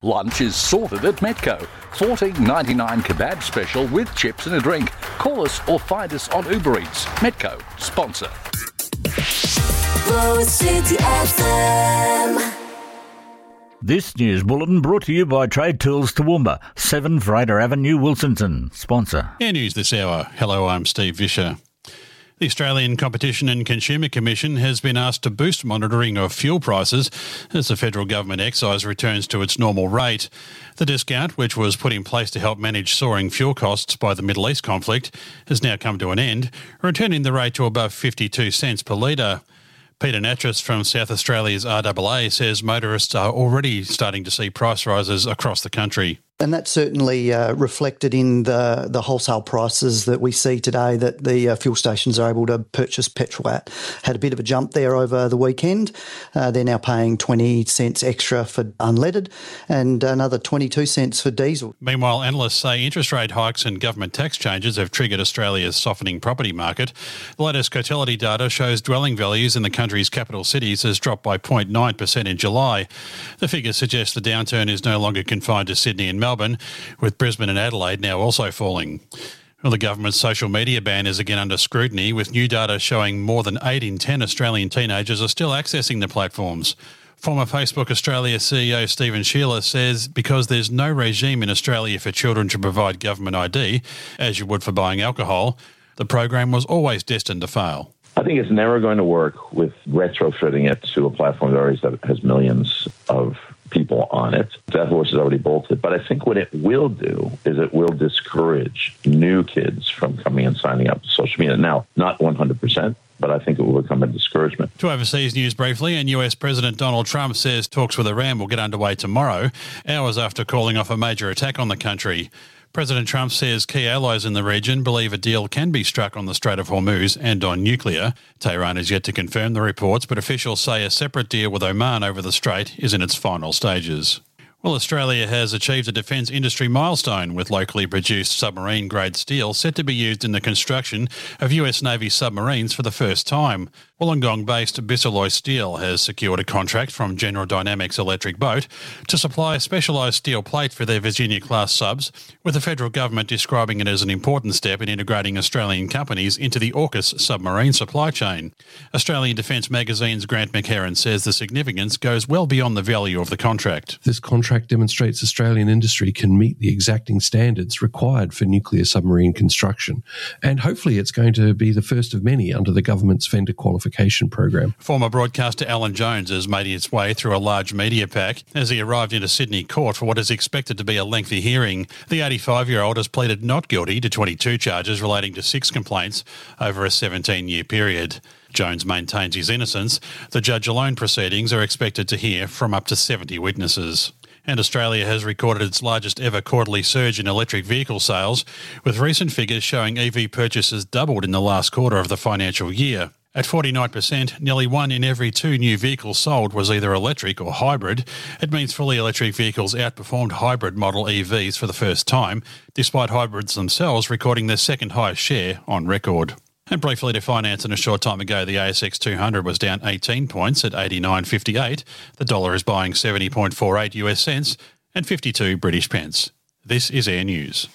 Lunch is sorted at Metco. $14.99 kebab special with chips and a drink. Call us or find us on Uber Eats. Metco, sponsor. Lower City FM. This news bulletin brought to you by Trade Tools Toowoomba, 7 Fraser Avenue, Wilsonton. Sponsor. Air News this hour. Hello, I'm Steve Vischer. The Australian Competition and Consumer Commission has been asked to boost monitoring of fuel prices as the federal government excise returns to its normal rate. The discount, which was put in place to help manage soaring fuel costs by the Middle East conflict, has now come to an end, returning the rate to above 52 cents per litre. Peter Natras from South Australia's RAA says motorists are already starting to see price rises across the country. And that's certainly reflected in the wholesale prices that we see today that the fuel stations are able to purchase petrol at. Had a bit of a jump there over the weekend. They're now paying 20 cents extra for unleaded and another 22 cents for diesel. Meanwhile, analysts say interest rate hikes and government tax changes have triggered Australia's softening property market. The latest Cotality data shows dwelling values in the country's capital cities has dropped by 0.9% in July. The figures suggest the downturn is no longer confined to Sydney and Melbourne, with Brisbane and Adelaide now also falling. Well, the government's social media ban is again under scrutiny, with new data showing more than 8 in 10 Australian teenagers are still accessing the platforms. Former Facebook Australia CEO Stephen Shearer says because there's no regime in Australia for children to provide government ID, as you would for buying alcohol, the program was always destined to fail. I think it's never going to work with retrofitting it to a platform that already has millions of people on it. That horse is already bolted. But I think what it will do is it will discourage new kids from coming and signing up to social media. Now, not 100%, but I think it will become a discouragement. To overseas news briefly, and US President Donald Trump says talks with Iran will get underway tomorrow, hours after calling off a major attack on the country. President Trump says key allies in the region believe a deal can be struck on the Strait of Hormuz and on nuclear. Tehran is yet to confirm the reports, but officials say a separate deal with Oman over the strait is in its final stages. Well, Australia has achieved a defence industry milestone with locally produced submarine-grade steel set to be used in the construction of US Navy submarines for the first time. Wollongong-based Bisalloy Steel has secured a contract from General Dynamics Electric Boat to supply a specialised steel plate for their Virginia-class subs, with the federal government describing it as an important step in integrating Australian companies into the AUKUS submarine supply chain. Australian Defence Magazine's Grant McHerron says the significance goes well beyond the value of the contract. This contract demonstrates Australian industry can meet the exacting standards required for nuclear submarine construction, and hopefully it's going to be the first of many under the government's vendor qualification program. Former broadcaster Alan Jones has made his way through a large media pack as he arrived into Sydney Court for what is expected to be a lengthy hearing. The 85-year-old has pleaded not guilty to 22 charges relating to 6 complaints over a 17-year period. Jones maintains his innocence. The judge-alone proceedings are expected to hear from up to 70 witnesses. And Australia has recorded its largest ever quarterly surge in electric vehicle sales, with recent figures showing EV purchases doubled in the last quarter of the financial year. At 49%, nearly 1 in every 2 new vehicles sold was either electric or hybrid. It means fully electric vehicles outperformed hybrid model EVs for the first time, despite hybrids themselves recording their second highest share on record. And briefly to finance, in a short time ago, the ASX 200 was down 18 points at 89.58. The dollar is buying 70.48 US cents and 52 British pence. This is Air News.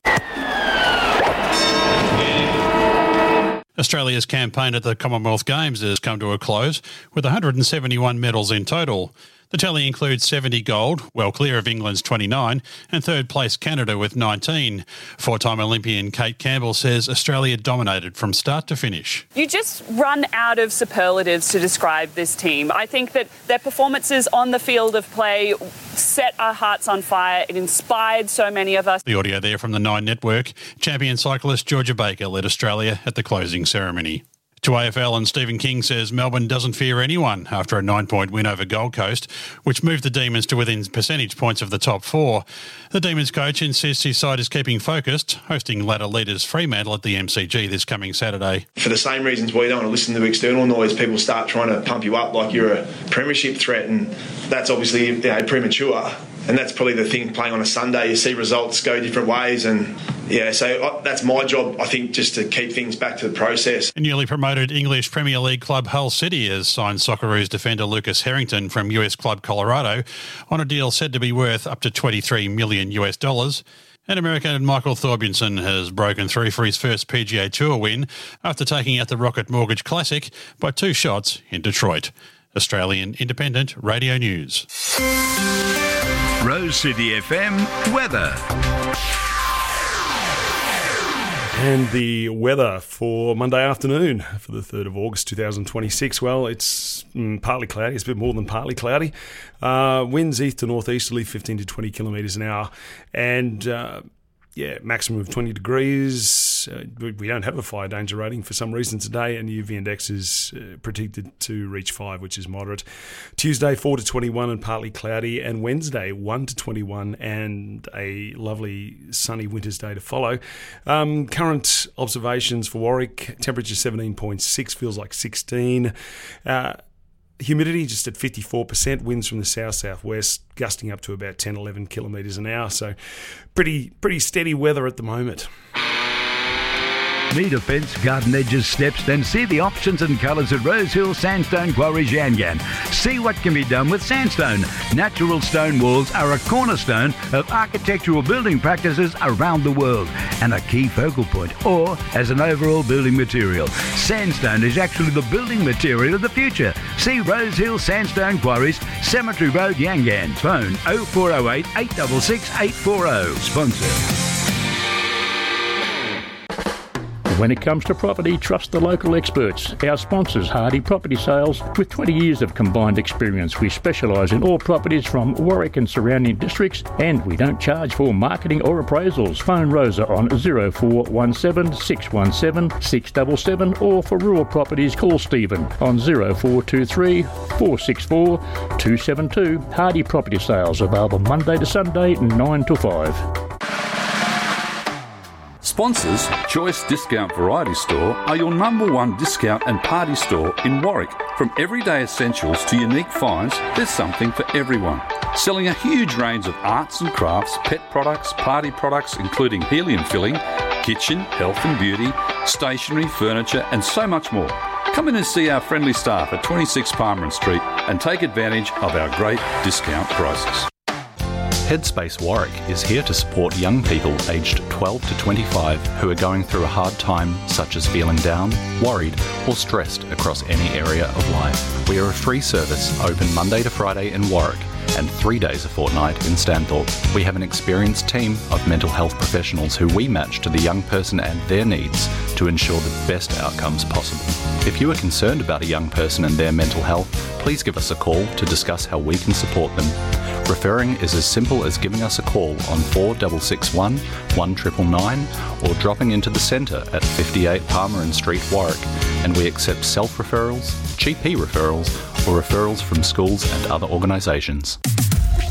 Australia's campaign at the Commonwealth Games has come to a close with 171 medals in total. The tally includes 70 gold, well clear of England's 29, and third place Canada with 19. Four-time Olympian Kate Campbell says Australia dominated from start to finish. You just run out of superlatives to describe this team. I think that their performances on the field of play set our hearts on fire. It inspired so many of us. The audio there from the Nine Network. Champion cyclist Georgia Baker led Australia at the closing ceremony. To AFL, and Stephen King says Melbourne doesn't fear anyone after a 9-point win over Gold Coast, which moved the Demons to within percentage points of the top 4. The Demons coach insists his side is keeping focused, hosting ladder leaders Fremantle at the MCG this coming Saturday. For the same reasons we don't want to listen to external noise, people start trying to pump you up like you're a premiership threat, and that's obviously premature. And that's probably the thing, playing on a Sunday, you see results go different ways. And so that's my job, I think, just to keep things back to the process. A newly promoted English Premier League club Hull City has signed Socceroos defender Lucas Harrington from US club Colorado on a deal said to be worth up to $23 million. And American Michael Thorbjornsen has broken through for his first PGA Tour win after taking out the Rocket Mortgage Classic by 2 shots in Detroit. Australian Independent Radio News. Rose City FM weather. And the weather for Monday afternoon for the 3rd of August 2026. Well, it's partly cloudy. It's a bit more than partly cloudy. Winds east to northeasterly, 15 to 20 kilometres an hour. And maximum of 20 degrees. We don't have a fire danger rating for some reason today, and UV index is predicted to reach 5, which is moderate. Tuesday, 4 to 21 and partly cloudy, and Wednesday, 1 to 21 and a lovely sunny winter's day to follow. Current observations for Warwick, temperature 17.6, feels like 16. Humidity just at 54%, winds from the south-southwest, gusting up to about 10-11 kilometres an hour. So pretty steady weather at the moment. Need a fence, garden edges, steps? Then see the options and colours at Rosehill Sandstone Quarries Yangan. See what can be done with sandstone. Natural stone walls are a cornerstone of architectural building practices around the world and a key focal point, or as an overall building material. Sandstone is actually the building material of the future. See Rosehill Sandstone Quarries, Cemetery Road, Yangan. Phone 0408 866 840. Sponsor. When it comes to property, trust the local experts. Our sponsors, Hardy Property Sales. With 20 years of combined experience, we specialise in all properties from Warwick and surrounding districts, and we don't charge for marketing or appraisals. Phone Rosa on 0417 617 677, or for rural properties, call Stephen on 0423 464 272. Hardy Property Sales, available Monday to Sunday, 9 to 5. Sponsors, Choice Discount Variety Store are your number one discount and party store in Warwick. From everyday essentials to unique finds, there's something for everyone. Selling a huge range of arts and crafts, pet products, party products including helium filling, kitchen, health and beauty, stationery, furniture and so much more. Come in and see our friendly staff at 26 Palmer Street and take advantage of our great discount prices. Headspace Warwick is here to support young people aged 12 to 25 who are going through a hard time, such as feeling down, worried or stressed across any area of life. We are a free service, open Monday to Friday in Warwick and 3 days a fortnight in Stanthorpe. We have an experienced team of mental health professionals who we match to the young person and their needs to ensure the best outcomes possible. If you are concerned about a young person and their mental health, please give us a call to discuss how we can support them. Referring is as simple as giving us a call on 4661 1999 or dropping into the centre at 58 Palmer Street, Warwick, and we accept self-referrals, GP referrals or referrals from schools and other organisations.